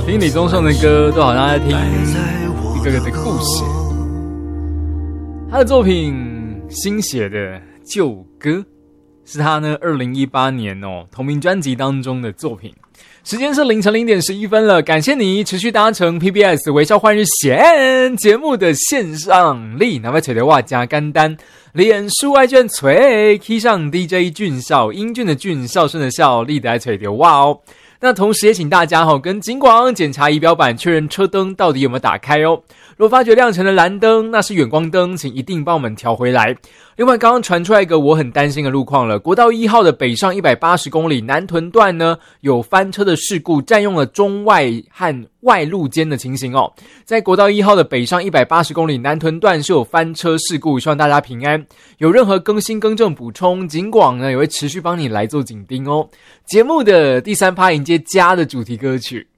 听李宗盛的歌都好像在听一个个的故事。他的作品新写的旧歌是他呢2018年同名专辑当中的作品。时间是凌晨0点11分了，感谢你持续搭乘 PBS 微笑换日线节目的线上力，哪位找到我加简单，脸书爱卷锤 key 上 DJ 俊孝，英俊的俊，孝顺的孝，力的爱找到我哦。那同时也请大家跟警广检查仪表板确认车灯到底有没有打开哦。如果发觉亮成了蓝灯，那是远光灯，请一定帮我们调回来。另外刚刚传出来一个我很担心的路况了，国道1号的北上180公里南屯段呢有翻车的事故，占用了中外和外路间的情形哦。在国道1号的北上180公里南屯段是有翻车事故，希望大家平安。有任何更新更正补充，警广呢也会持续帮你来做紧盯哦。节目的第3趴迎接家的主题歌曲